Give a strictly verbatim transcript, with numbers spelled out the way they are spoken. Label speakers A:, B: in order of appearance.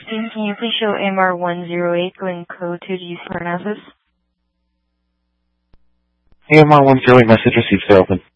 A: sixteen, can you please show A M R one zero eight going code to the user analysis?
B: A M R one zero eight message received, stay open.